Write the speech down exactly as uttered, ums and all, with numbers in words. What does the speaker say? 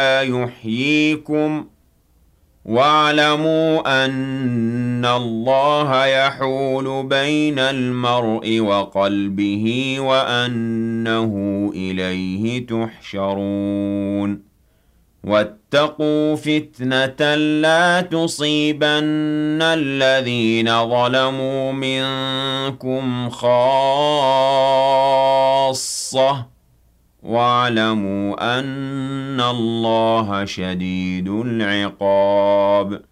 يحييكم واعلموا أن الله يحول بين المرء وقلبه وأنه إليه تحشرون واتقوا فتنة لا تصيبن الذين ظلموا منكم خاصة واعلموا أن الله شديد العقاب